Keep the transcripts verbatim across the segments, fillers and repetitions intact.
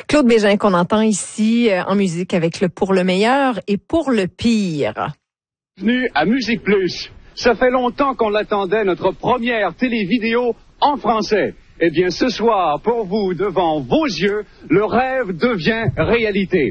Claude Bégin qu'on entend ici euh, en musique avec le pour le meilleur et pour le pire. Bienvenue à Musique Plus. Ça fait longtemps qu'on l'attendait, notre première télévidéo en français. Eh bien, ce soir, pour vous, devant vos yeux, le rêve devient réalité.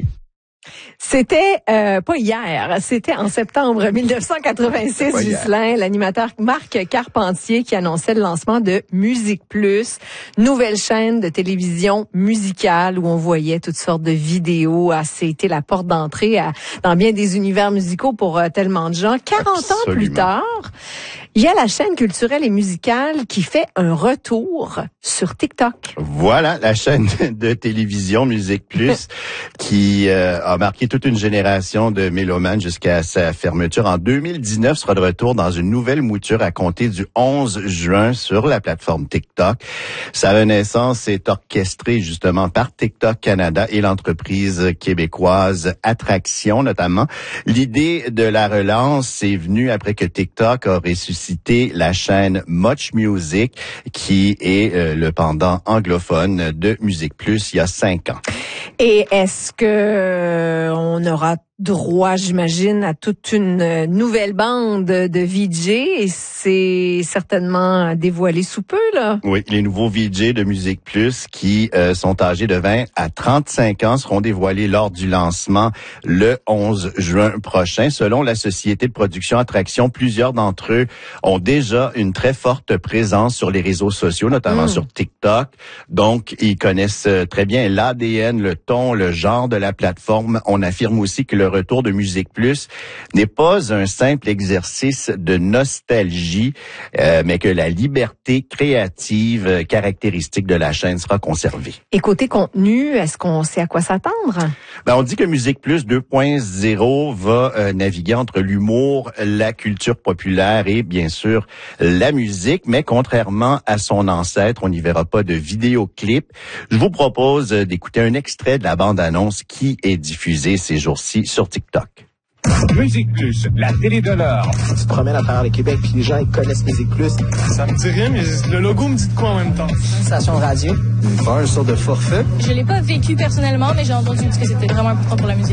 C'était euh, pas hier, c'était en septembre mille neuf cent quatre-vingt-six, Ghislain, l'animateur Marc Carpentier qui annonçait le lancement de Musique Plus, nouvelle chaîne de télévision musicale où on voyait toutes sortes de vidéos. Ah, c'était la porte d'entrée à, dans bien des univers musicaux pour euh, tellement de gens. quarante Absolument. Ans plus tard, il y a la chaîne culturelle et musicale qui fait un retour sur TikTok. Voilà, la chaîne de télévision Musique Plus qui euh, a marqué toute une génération de mélomanes jusqu'à sa fermeture. En deux mille dix-neuf, sera de retour dans une nouvelle mouture à compter du onze juin sur la plateforme TikTok. Sa renaissance est orchestrée justement par TikTok Canada et l'entreprise québécoise Attraction notamment. L'idée de la relance est venue après que TikTok a ressuscité la chaîne Much Music qui est euh, le pendant anglophone de Musique Plus il y a cinq ans. Et est-ce que on aura droit, j'imagine, à toute une nouvelle bande de V J et c'est certainement dévoilé sous peu, là? Oui, les nouveaux V J de Musique Plus qui euh, sont âgés de vingt à trente-cinq ans seront dévoilés lors du lancement le onze juin prochain. Selon la société de production Attraction, plusieurs d'entre eux ont déjà une très forte présence sur les réseaux sociaux, notamment mmh. sur TikTok. Donc, ils connaissent très bien l'A D N, le ton, le genre de la plateforme. On affirme aussi que le retour de Musique Plus n'est pas un simple exercice de nostalgie, euh, mais que la liberté créative euh, caractéristique de la chaîne sera conservée. Et côté contenu, est-ce qu'on sait à quoi s'attendre? Ben, on dit que Musique Plus deux point zéro va euh, naviguer entre l'humour, la culture populaire et bien sûr la musique, mais contrairement à son ancêtre, on n'y verra pas de vidéoclip. Je vous propose d'écouter un extrait de la bande-annonce qui est diffusée ces jours-ci sur TikTok. Musique Plus, la télé de l'heure. Tu te promènes à travers le Québec puis les gens ils connaissent Musique Plus. Ça me dit rien, mais le logo me dit de quoi en même temps? Une station de radio, un sorte de forfait. Je l'ai pas vécu personnellement, mais j'ai entendu que c'était vraiment important pour la musique.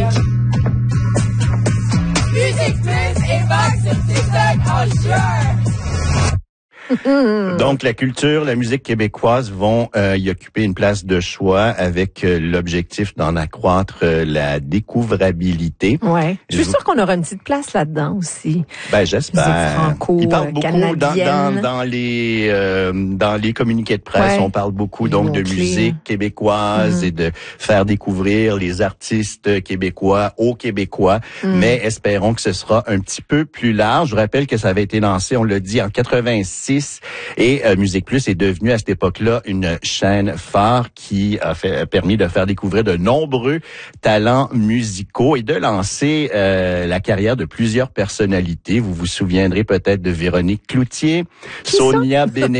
Musique Plus est back sur TikTok en juin. Donc, la culture, la musique québécoise vont euh, y occuper une place de choix avec euh, l'objectif d'en accroître euh, la découvrabilité. Ouais. Je suis sûre qu'on aura une petite place là-dedans aussi. Ben, j'espère. Franco, Il parle beaucoup dans, dans, dans les euh, dans les communiqués de presse. Ouais. On parle beaucoup donc de musique québécoise mm-hmm. et de faire découvrir les artistes québécois aux Québécois. Mm. Mais espérons que ce sera un petit peu plus large. Je rappelle que ça avait été lancé, on l'a dit, en quatre-vingt-six. Et euh, Musique Plus est devenue à cette époque-là une chaîne phare qui a fait, permis de faire découvrir de nombreux talents musicaux et de lancer euh, la carrière de plusieurs personnalités. Vous vous souviendrez peut-être de Véronique Cloutier, Sonia Béné.